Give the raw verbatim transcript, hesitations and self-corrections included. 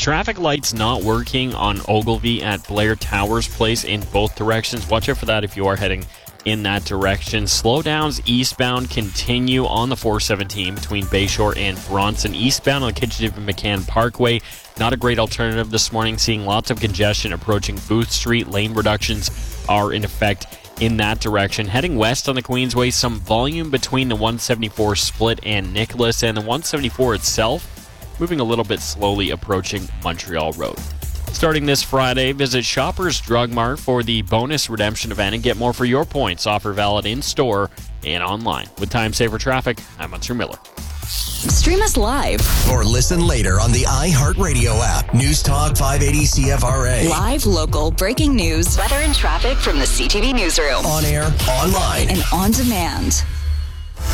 Traffic lights not working on Ogilvie at Blair Towers Place in both directions. Watch out for that if you are heading in that direction. Slowdowns eastbound continue on the four seventeen between Bayshore and Bronson. Eastbound on Kitchener McCann Parkway. Not a great alternative this morning. Seeing lots of congestion approaching Booth Street. Lane reductions are in effect in that direction. Heading west on the Queensway, some volume between the one seventy-four split and Nicholas, and the one seventy-four itself moving a little bit slowly approaching Montreal Road. Starting this Friday, visit Shoppers Drug Mart for the bonus redemption event and get more for your points. Offer valid in-store and online. With Time Saver Traffic, I'm Hunter Miller. Stream us live or listen later on the iHeartRadio app. News Talk five eighty C F R A. Live, local, breaking news, weather and traffic from the C T V newsroom. On air, online, and on demand.